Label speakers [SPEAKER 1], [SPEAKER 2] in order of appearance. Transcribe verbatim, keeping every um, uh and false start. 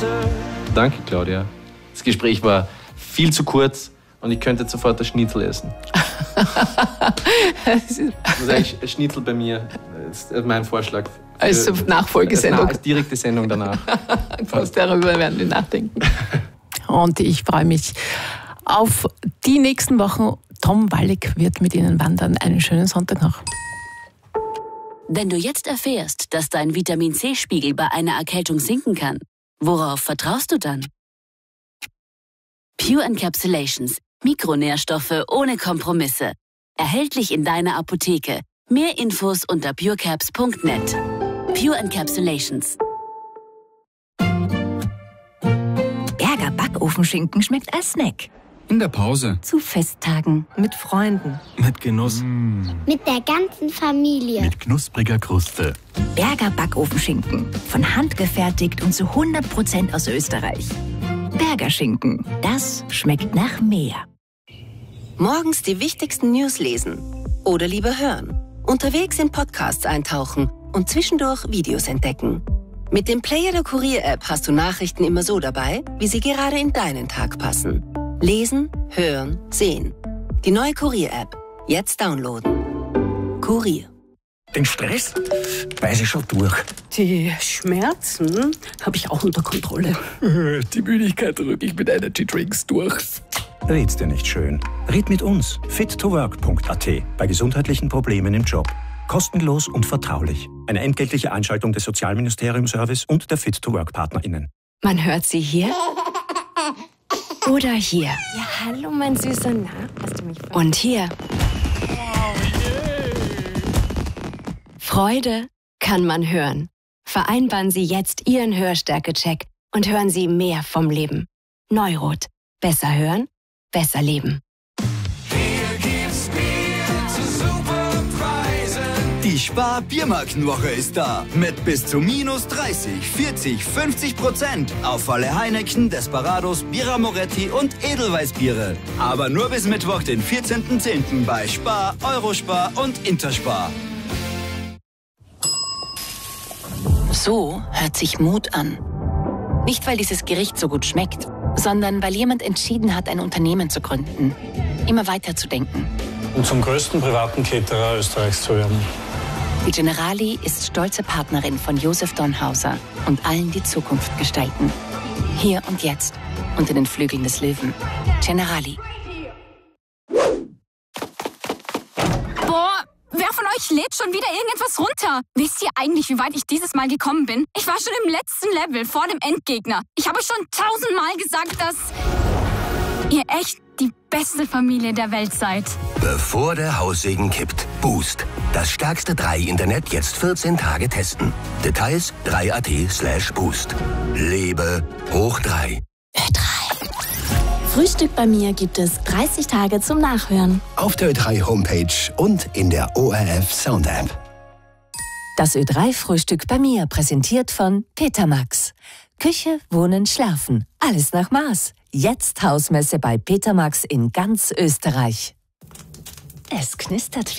[SPEAKER 1] Danke, Claudia. Das Gespräch war viel zu kurz und ich könnte jetzt sofort das Schnitzel essen. Das ist eigentlich ein Schnitzel bei mir. Das ist mein Vorschlag. Für,
[SPEAKER 2] also Nachfolgesendung.
[SPEAKER 1] Als direkte Sendung danach.
[SPEAKER 2] Darüber werden wir nachdenken. Und ich freue mich auf die nächsten Wochen. Tom Wallig wird mit Ihnen wandern. Einen schönen Sonntag noch.
[SPEAKER 3] Wenn du jetzt erfährst, dass dein Vitamin-C-Spiegel bei einer Erkältung sinken kann, worauf vertraust du dann? Pure Encapsulations. Mikronährstoffe ohne Kompromisse. Erhältlich in deiner Apotheke. Mehr Infos unter purecaps punkt net. Pure Encapsulations.
[SPEAKER 4] Berger Backofenschinken schmeckt als Snack.
[SPEAKER 5] In der Pause.
[SPEAKER 4] Zu Festtagen. Mit Freunden.
[SPEAKER 5] Mit Genuss.
[SPEAKER 6] Mm. Mit der ganzen Familie.
[SPEAKER 5] Mit knuspriger Kruste.
[SPEAKER 4] Berger Backofenschinken. Von Hand gefertigt und zu hundert Prozent aus Österreich. Berger Schinken. Das schmeckt nach mehr.
[SPEAKER 7] Morgens die wichtigsten News lesen. Oder lieber hören. Unterwegs in Podcasts eintauchen und zwischendurch Videos entdecken. Mit dem Player der Kurier-App hast du Nachrichten immer so dabei, wie sie gerade in deinen Tag passen. Lesen, hören, sehen. Die neue Kurier-App. Jetzt downloaden. Kurier.
[SPEAKER 8] Den Stress weiß ich schon durch.
[SPEAKER 9] Die Schmerzen habe ich auch unter Kontrolle.
[SPEAKER 8] Die Müdigkeit drücke ich mit Energy Drinks durch. Red's dir nicht schön. Red mit uns. fit to work punkt a t bei gesundheitlichen Problemen im Job. Kostenlos und vertraulich. Eine entgeltliche Einschaltung des Sozialministerium-Service und der Fit to Work PartnerInnen.
[SPEAKER 4] Man hört sie hier oder hier.
[SPEAKER 10] Ja, hallo, mein Süßer. Na, hast du mich ver-
[SPEAKER 4] Und hier. Freude kann man hören. Vereinbaren Sie jetzt Ihren Hörstärke-Check und hören Sie mehr vom Leben. Neurot. Besser hören, besser leben.
[SPEAKER 11] Die Spar-Biermarkenwoche ist da. Mit bis zu minus dreißig, vierzig, fünfzig Prozent auf alle Heineken, Desperados, Birra Moretti und Edelweißbiere. Aber nur bis Mittwoch, den vierzehnten zehnten bei Spar, Eurospar und Interspar.
[SPEAKER 3] So hört sich Mut an. Nicht, weil dieses Gericht so gut schmeckt, sondern weil jemand entschieden hat, ein Unternehmen zu gründen. Immer weiter zu denken.
[SPEAKER 12] Und zum größten privaten Caterer Österreichs zu werden.
[SPEAKER 3] Die Generali ist stolze Partnerin von Josef Donhauser und allen, die Zukunft gestalten. Hier und jetzt, unter den Flügeln des Löwen. Generali.
[SPEAKER 13] Boah, wer von euch lädt schon wieder irgendetwas runter? Wisst ihr eigentlich, wie weit ich dieses Mal gekommen bin? Ich war schon im letzten Level, vor dem Endgegner. Ich habe euch schon tausendmal gesagt, dass ihr echt die beste Familie der Welt seid.
[SPEAKER 14] Bevor der Haussegen kippt. Boost. Das stärkste drei Internet jetzt vierzehn Tage testen. Details drei punkt at slash boost. Lebe hoch drei.
[SPEAKER 10] Ö drei. Frühstück bei mir gibt es dreißig Tage zum Nachhören.
[SPEAKER 14] Auf der Ö drei Homepage und in der O R F Sound App.
[SPEAKER 4] Das Ö drei Frühstück bei mir, präsentiert von Petermax. Küche, Wohnen, Schlafen. Alles nach Maß. Jetzt Hausmesse bei Petermax in ganz Österreich. Es knistert